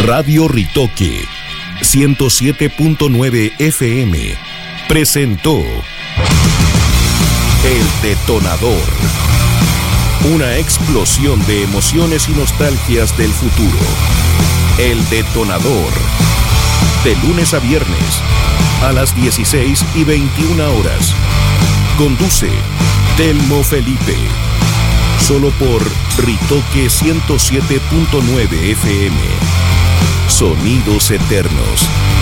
Radio Ritoque 107.9 FM presentó El Detonador. Una explosión de emociones y nostalgias del futuro. El Detonador. De lunes a viernes, a las 16:21 horas. Conduce Telmo Felipe. Solo por Ritoque 107.9 FM. Sonidos eternos.